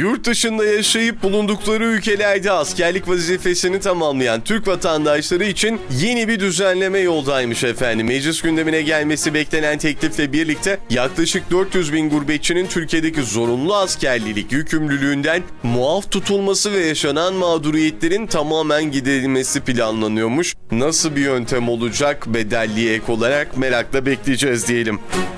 Yurt dışında yaşayıp bulundukları ülkelerde askerlik vazifesini tamamlayan Türk vatandaşları için yeni bir düzenleme yoldaymış efendim. Meclis gündemine gelmesi beklenen teklifle birlikte yaklaşık 400 bin gurbetçinin Türkiye'deki zorunlu askerlilik yükümlülüğünden muaf tutulması ve yaşanan mağduriyetlerin tamamen giderilmesi planlanıyormuş. Nasıl bir yöntem olacak, bedelliye ek olarak merakla bekleyeceğiz diyelim.